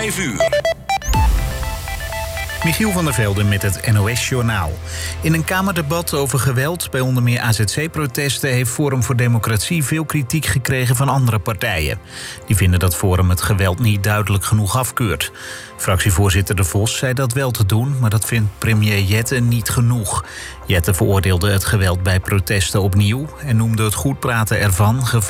5 uur. Michiel van der Velde met het NOS-journaal. In een Kamerdebat over geweld bij onder meer AZC-protesten... heeft Forum voor Democratie veel kritiek gekregen van andere partijen. Die vinden dat Forum het geweld niet duidelijk genoeg afkeurt. Fractievoorzitter De Vos zei dat wel te doen... maar dat vindt premier Jette niet genoeg. Jette veroordeelde het geweld bij protesten opnieuw... en noemde het goed praten ervan